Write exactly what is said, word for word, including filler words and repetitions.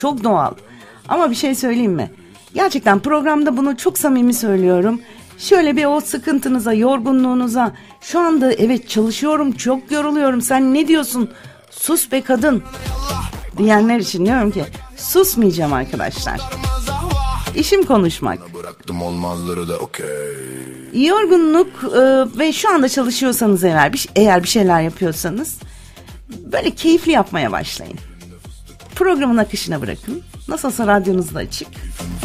Çok doğal. Ama bir şey söyleyeyim mi? Gerçekten programda bunu çok samimi söylüyorum. Şöyle bir o sıkıntınıza, yorgunluğunuza, şu anda evet çalışıyorum, çok yoruluyorum, sen ne diyorsun? Sus be kadın diyenler için diyorum ki susmayacağım arkadaşlar. İşim konuşmak. Yorgunluk e, ve şu anda çalışıyorsanız eğer bir, eğer bir şeyler yapıyorsanız böyle keyifli yapmaya başlayın. Programın akışına bırakın. Nasılsa radyonuz da açık.